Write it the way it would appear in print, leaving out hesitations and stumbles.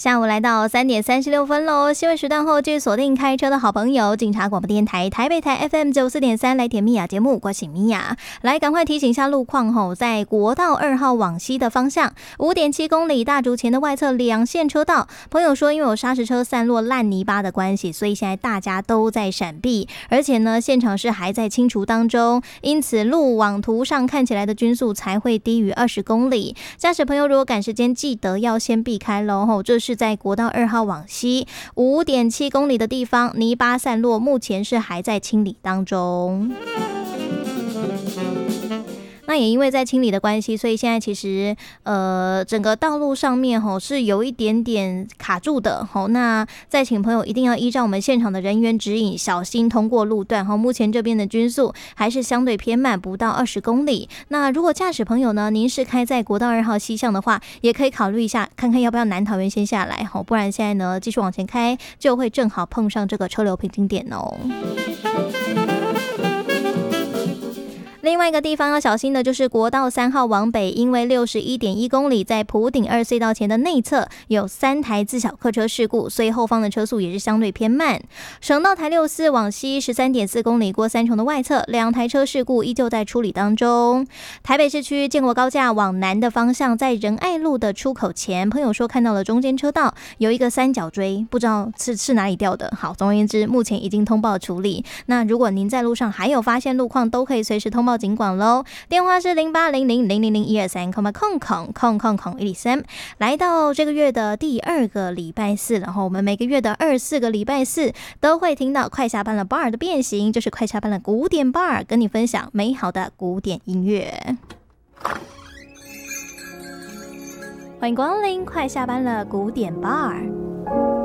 下午来到3点36分喽，新闻时段后继续锁定开车的好朋友，警察广播电台台北台 FM 94.3来点米娅节目，我是米娅。来赶快提醒一下路况吼，在国道2号往西的方向 5.7 公里大竹前的外侧2线车道，朋友说因为有砂石车散落烂泥巴的关系，所以现在大家都在闪避，而且呢现场是还在清除当中，因此路网图上看起来的均速才会低于20公里。驾驶朋友如果赶时间，记得要先避开咯，这是在国道2号往西 5.7 公里的地方，泥巴散落，目前是还在清理当中。那也因为在清理的关系，所以现在其实整个道路上面是有一点点卡住的。那再请朋友一定要依照我们现场的人员指引，小心通过路段。目前这边的均速还是相对偏慢，不到20公里。那如果驾驶朋友呢，您是开在国道2号西向的话，也可以考虑一下，看看要不要南桃园先下来，不然现在呢继续往前开，就会正好碰上这个车流瓶颈点哦。另外一个地方要小心的就是国道3号往北，因为61.1公里在埔顶2隧道前的内侧有3台自小客车事故，所以后方的车速也是相对偏慢。省道台64往西 13.4 公里过三重的外侧2台车事故依旧在处理当中。台北市区建国高架往南的方向，在仁爱路的出口前，朋友说看到了中间车道有一个三角锥，不知道是哪里掉的。好，总而言之目前已经通报处理。那如果您在路上还有发现路况，都可以随时通报警广咯，电话是0800000123，0000123。来到这个月的第2个礼拜四，然后我们每个月的24个礼拜四都会听到快下班了 bar 的变形，就是快下班了古典 bar， 跟你分享美好的古典音乐。欢迎光临快下班了古典 bar。